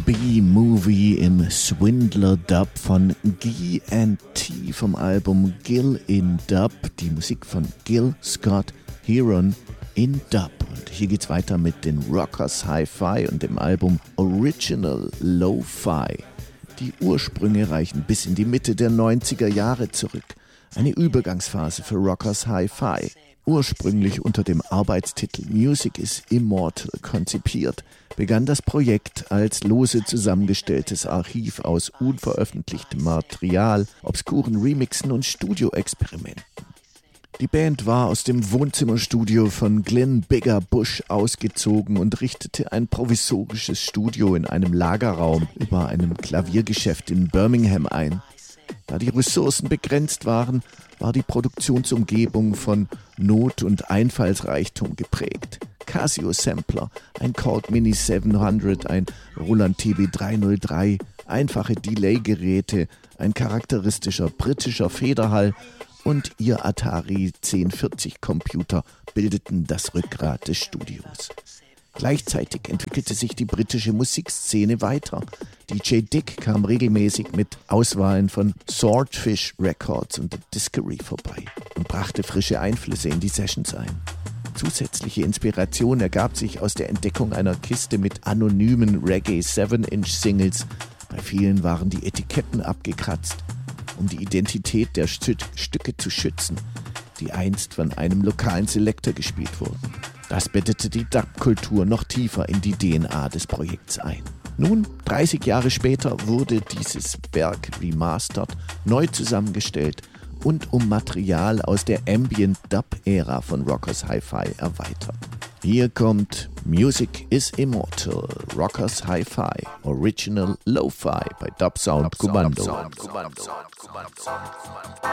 B-Movie im Swindler-Dub von G&T vom Album Gill in Dub. Die Musik von Gil Scott Heron in Dub. Und hier geht's weiter mit den Rockers Hi-Fi und dem Album Original Lo-Fi. Die Ursprünge reichen bis in die Mitte der 90er Jahre zurück. Eine Übergangsphase für Rockers Hi-Fi. Ursprünglich unter dem Arbeitstitel Music is Immortal konzipiert, begann das Projekt als lose zusammengestelltes Archiv aus unveröffentlichtem Material, obskuren Remixen und Studioexperimenten. Die Band war aus dem Wohnzimmerstudio von Glenn Bigger Bush ausgezogen und richtete ein provisorisches Studio in einem Lagerraum über einem Klaviergeschäft in Birmingham ein. Da die Ressourcen begrenzt waren, war die Produktionsumgebung von Not- und Einfallsreichtum geprägt. Casio-Sampler, ein Chord Mini 700, ein Roland TB-303, einfache Delay-Geräte, ein charakteristischer britischer Federhall und ihr Atari 1040-Computer bildeten das Rückgrat des Studios. Gleichzeitig entwickelte sich die britische Musikszene weiter. DJ Dick kam regelmäßig mit Auswahlen von Swordfish Records und The Discovery vorbei und brachte frische Einflüsse in die Sessions ein. Zusätzliche Inspiration ergab sich aus der Entdeckung einer Kiste mit anonymen Reggae 7-Inch-Singles. Bei vielen waren die Etiketten abgekratzt, um die Identität der Stücke zu schützen, die einst von einem lokalen Selector gespielt wurden. Das bettete die Dub-Kultur noch tiefer in die DNA des Projekts ein. Nun, 30 Jahre später, wurde dieses Werk remastert, neu zusammengestellt und um Material aus der Ambient-Dub-Ära von Rockers Hi-Fi erweitert. Hier kommt Music is Immortal, Rockers Hi-Fi, Original Lo-Fi bei Dub Sound Kommando.